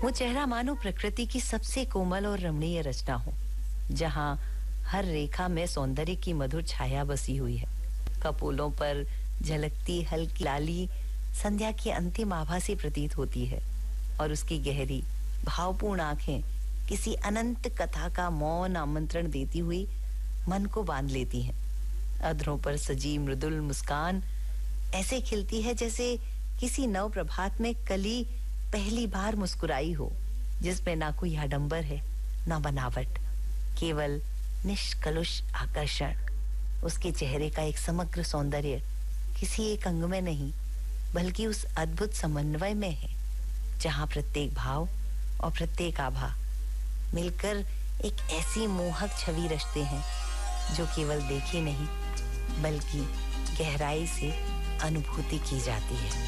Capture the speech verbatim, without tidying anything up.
वो चेहरा मानो प्रकृति की सबसे कोमल और रमणीय रचना हो, जहां हर रेखा में सौंदर्य की मधुर छाया बसी हुई है। कपोलों पर झलकती हल्की लाली संध्या की अंतिम आभा से प्रतीत होती है और उसकी गहरी भावपूर्ण आंखें किसी अनंत कथा का मौन आमंत्रण देती हुई मन को बांध लेती हैं। अधरों पर सजी मृदुल मुस्कान ऐसे खिलती है जैसे किसी नव प्रभात में कली पहली बार मुस्कुराई हो, जिसमें ना कोई आडंबर है ना बनावट, केवल निष्कलुष आकर्षण। उसके चेहरे का एक समग्र सौंदर्य किसी एक अंग में नहीं बल्कि उस अद्भुत समन्वय में है, जहां प्रत्येक भाव और प्रत्येक आभा मिलकर एक ऐसी मोहक छवि रचते हैं जो केवल देखी नहीं बल्कि गहराई से अनुभूति की जाती है।